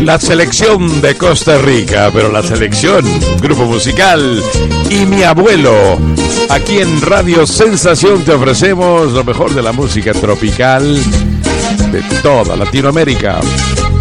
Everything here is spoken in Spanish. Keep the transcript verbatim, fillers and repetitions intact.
La selección de Costa Rica, pero la selección, grupo musical y mi abuelo. Aquí en Radio Sensación te ofrecemos lo mejor de la música tropical de toda Latinoamérica.